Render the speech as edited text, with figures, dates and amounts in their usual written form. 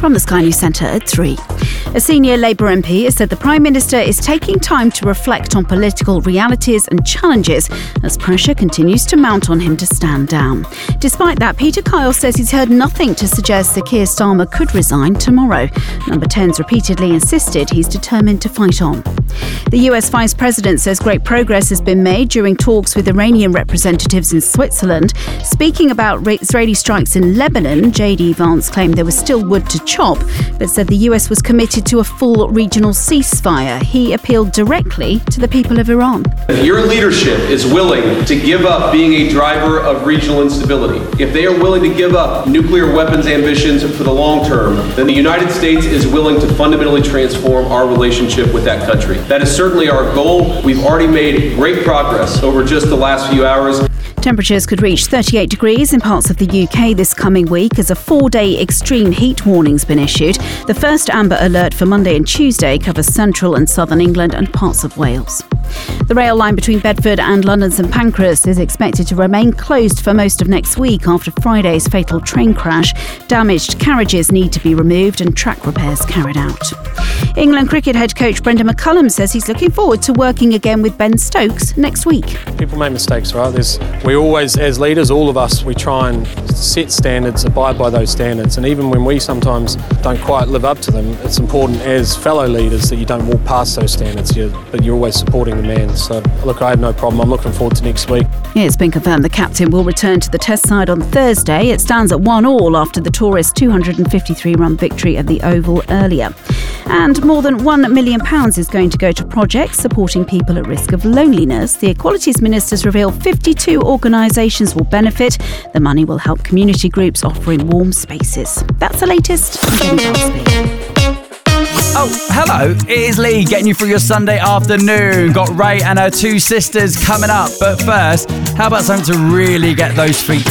from the Sky News Centre at 3. A senior Labour MP has said the Prime Minister is taking time to reflect on political realities and challenges as pressure continues to mount on him to stand down. Despite that, Peter Kyle says he's heard nothing to suggest that Keir Starmer could resign tomorrow. Number 10's repeatedly insisted he's determined to fight on. The US Vice President says great progress has been made during talks with Iranian representatives in Switzerland. Speaking about Israeli strikes in Lebanon, J.D. Vance claimed there was still wood to chop, but said the US was committed to a full regional ceasefire. He appealed directly to the people of Iran. If your leadership is willing to give up being a driver of regional instability, if they are willing to give up nuclear weapons ambitions for the long term, then the United States is willing to fundamentally transform our relationship with that country. That is certainly our goal. We've already made great progress over just the last few hours. Temperatures could reach 38 degrees in parts of the UK this coming week as a 4-day extreme heat warning's been issued. The first amber alert for Monday and Tuesday covers central and southern England and parts of Wales. The rail line between Bedford and London St Pancras is expected to remain closed for most of next week after Friday's fatal train crash. Damaged carriages need to be removed and track repairs carried out. England cricket head coach Brendan McCullum says he's looking forward to working again with Ben Stokes next week. People make mistakes, right? We always, as leaders, all of us, we try and set standards, abide by those standards. And even when we sometimes don't quite live up to them, it's important as fellow leaders that you don't walk past those standards, but you're always supporting the man. So, look, I have no problem. I'm looking forward to next week. It's been confirmed the captain will return to the Test side on Thursday. It stands at 1-1 after the Tourists' 253-run victory at the Oval earlier. And more than £1 million is going to go to projects supporting people at risk of loneliness. The Equalities Minister's revealed 52 organisations will benefit. The money will help community groups offering warm spaces. That's the latest. I'm Jenny Darcy. Oh, hello, it is Lee getting you through your Sunday afternoon. Got Ray and her two sisters coming up. But first, how about something to really get those feet